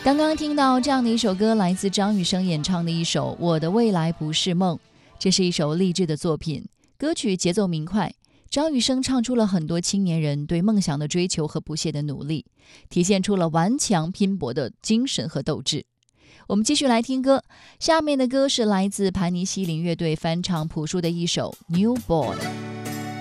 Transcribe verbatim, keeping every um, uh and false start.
刚刚听到这样的一首歌，来自张雨生演唱的一首《我的未来不是梦》，这是一首励志的作品，歌曲节奏明快，张雨生唱出了很多青年人对梦想的追求和不懈的努力，体现出了顽强拼搏的精神和斗志。我们继续来听歌，下面的歌是来自盘尼西林乐队翻唱朴树的一首《New Boy》。